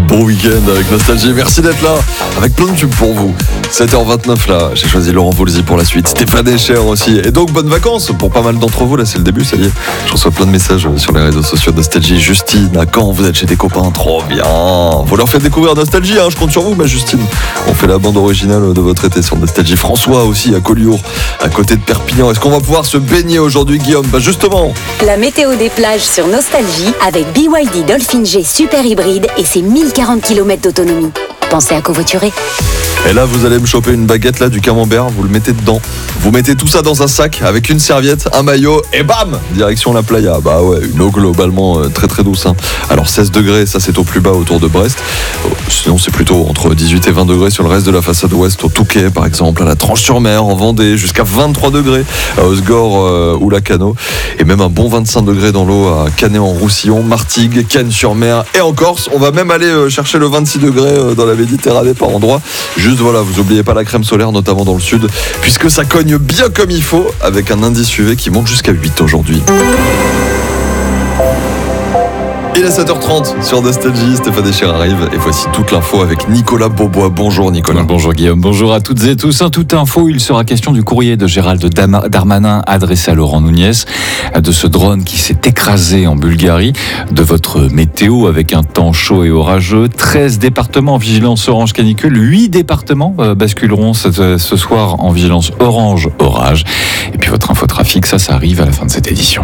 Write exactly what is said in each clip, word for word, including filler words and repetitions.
Bon week-end avec Nostalgie. Merci d'être là avec plein de tubes pour vous. sept heures vingt-neuf là, j'ai choisi Laurent Voulzy pour la suite. Stéphane Escher aussi. Et donc bonnes vacances pour pas mal d'entre vous. Là c'est le début, ça y est. Je reçois plein de messages sur les réseaux sociaux. Nostalgie, Justine, à quand vous êtes chez des copains? Trop bien. Vous leur faites découvrir Nostalgie, hein, je compte sur vous ma Justine. On fait la bande originale de votre été sur Nostalgie. François aussi à Collioure, à côté de Perpignan. Est-ce qu'on va pouvoir se baigner aujourd'hui, Guillaume? Bah justement. La météo des plages sur Nostalgie avec B Y D Dolphin G Super Hybride et ses mille quarante kilomètres d'autonomie. Pensez à covoiturer. Et là, vous allez me choper une baguette là, du camembert, vous le mettez dedans. Vous mettez tout ça dans un sac avec une serviette, un maillot et bam, direction la playa. Bah ouais, une eau globalement euh, très très douce. Hein. Alors seize degrés, ça c'est au plus bas autour de Brest. Euh, sinon c'est plutôt entre dix-huit et vingt degrés sur le reste de la façade ouest, au Touquet par exemple, à la Tranche-sur-Mer, en Vendée, jusqu'à vingt-trois degrés à Osgore euh, ou Lacanau. Et même un bon vingt-cinq degrés dans l'eau à Canet-en-Roussillon, Martigues, Cannes-sur-Mer et en Corse. On va même aller euh, chercher le vingt-six degrés euh, dans la Méditerranée par endroit. Juste voilà, vous oubliez pas la crème solaire, notamment dans le sud, puisque ça cogne bien comme il faut, avec un indice U V qui monte jusqu'à huit aujourd'hui. Il est sept heures trente sur Nostalgie, Stéphane Escher arrive et voici toute l'info avec Nicolas Beaubois. Bonjour Nicolas. Bonjour Guillaume, bonjour à toutes et tous. Un toute info, il sera question du courrier de Gérald Darmanin adressé à Laurent Nunez, de ce drone qui s'est écrasé en Bulgarie, de votre météo avec un temps chaud et orageux, treize départements en vigilance orange canicule, huit départements basculeront ce soir en vigilance orange orage. Et puis votre infotrafic, ça, ça arrive à la fin de cette édition.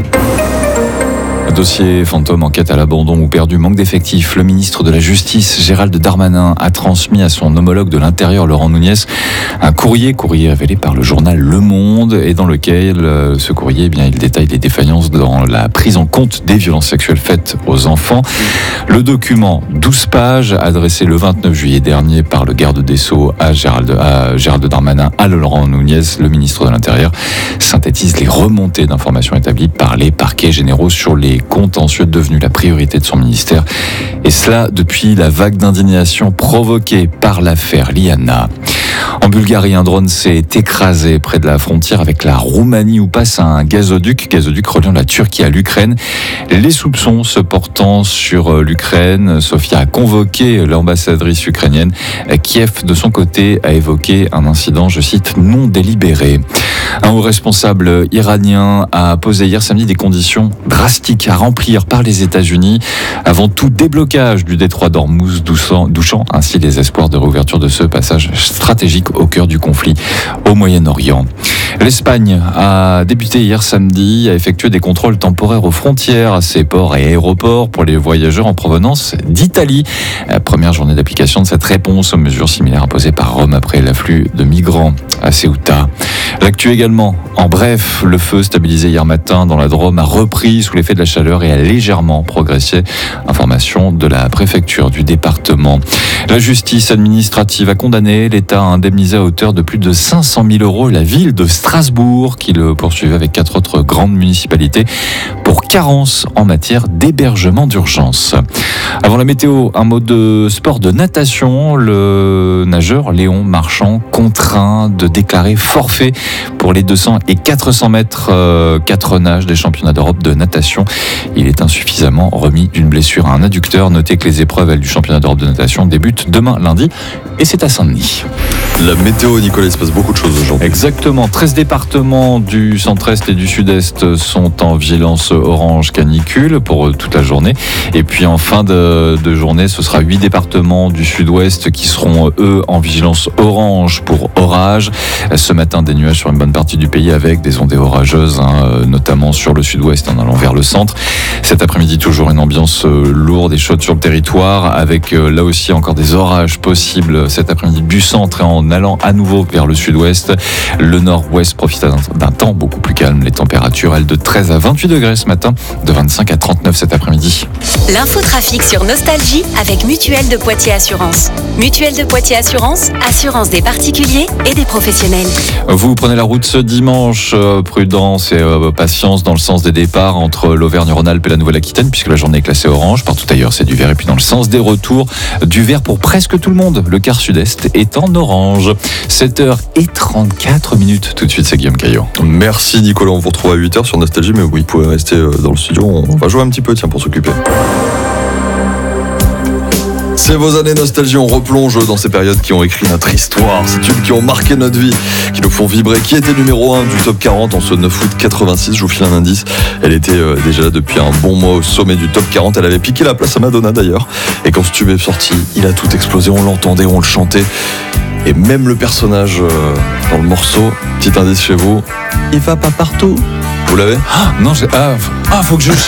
Dossier fantôme, enquête à l'abandon ou perdu, manque d'effectifs. Le ministre de la Justice, Gérald Darmanin, a transmis à son homologue de l'Intérieur, Laurent Nunez, un courrier, courrier révélé par le journal Le Monde, et dans lequel euh, ce courrier, eh bien, il détaille les défaillances dans la prise en compte des violences sexuelles faites aux enfants. Le document, douze pages, adressé le vingt-neuf juillet dernier par le garde des Sceaux à Gérald, à Gérald Darmanin, à Laurent Nunez, le ministre de l'Intérieur, synthétise les remontées d'informations établies par les parquets généraux sur les contentieux devenu la priorité de son ministère, et cela depuis la vague d'indignation provoquée par l'affaire Liana. En Bulgarie, un drone s'est écrasé près de la frontière avec la Roumanie où passe un gazoduc, gazoduc reliant la Turquie à l'Ukraine. Les soupçons se portant sur l'Ukraine, Sofia a convoqué l'ambassadrice ukrainienne. Kiev, de son côté, a évoqué un incident, je cite, non délibéré. Un haut responsable iranien a posé hier samedi des conditions drastiques à remplir par les États-Unis avant tout déblocage du détroit d'Ormuz, douchant ainsi les espoirs de réouverture de ce passage stratégique au cœur du conflit au Moyen-Orient. L'Espagne a débuté hier samedi, a effectué des contrôles temporaires aux frontières à ses ports et aéroports pour les voyageurs en provenance d'Italie. La première journée d'application de cette réponse aux mesures similaires imposées par Rome après l'afflux de migrants à Ceuta. L'actu également. En bref, le feu stabilisé hier matin dans la Drôme a repris sous l'effet de la chaleur et a légèrement progressé. Information de la préfecture du département. La justice administrative a condamné l'État à indemniser à hauteur de plus de cinq cent mille euros la ville de Strasbourg, qui le poursuivait avec quatre autres grandes municipalités pour carence en matière d'hébergement d'urgence. Avant la météo, un mot de sport de natation. Le nageur Léon Marchand contraint de déclarer forfait pour les deux cents et quatre cents mètres euh, quatre nages des championnats d'Europe de natation. Il est insuffisamment remis d'une blessure à un adducteur. Notez que les épreuves elles, du championnat d'Europe de natation débutent demain lundi et c'est à Saint-Denis. La météo, Nicolas, il se passe beaucoup de choses aujourd'hui. Exactement. treize départements du centre-est et du sud-est sont en vigilance orange canicule pour toute la journée. Et puis en fin de, de journée, ce sera huit départements du sud-ouest qui seront, eux, en vigilance orange pour orage. Ce matin, des nuages sur une bonne partie du pays avec des ondées orageuses, hein, notamment sur le sud-ouest en allant vers le centre. Cet après-midi, toujours une ambiance lourde et chaude sur le territoire avec là aussi encore des orages possibles cet après-midi du centre et en allant à nouveau vers le sud-ouest. Le nord-ouest profite d'un temps beaucoup plus calme. Les températures, elles, de treize à vingt-huit degrés ce matin, de vingt-cinq à trente-neuf cet après-midi. L'infotrafic sur Nostalgie avec Mutuelle de Poitiers Assurance. Mutuelle de Poitiers Assurance, assurance des particuliers et des professionnels. Vous prenez la route ce dimanche, euh, prudence et euh, patience dans le sens des départs entre l'Auvergne-Rhône-Alpes et la Nouvelle-Aquitaine, puisque la journée est classée orange. Partout ailleurs, c'est du vert. Et puis dans le sens des retours, du vert pour presque tout le monde. Le quart sud-est est en orange. sept heures trente-quatre minutes. Tout de suite, c'est Guillaume Caillot. Merci Nicolas, on vous retrouve à huit heures sur Nostalgie, mais oui, vous pouvez rester dans le studio. On va jouer un petit peu, tiens, pour s'occuper. C'est vos années nostalgie, on replonge dans ces périodes qui ont écrit notre histoire, ces tubes qui ont marqué notre vie, qui nous font vibrer. Qui était numéro un du top quarante en ce neuf août quatre-vingt-six? Je vous file un indice. Elle était euh, déjà là depuis un bon mois au sommet du top quarante. Elle avait piqué la place à Madonna d'ailleurs. Et quand ce tube est sorti, il a tout explosé. On l'entendait, on le chantait. Et même le personnage euh, dans le morceau, petit indice chez vous, il va pas partout. Vous l'avez? Ah, non, c'est... Ah, ah, faut que je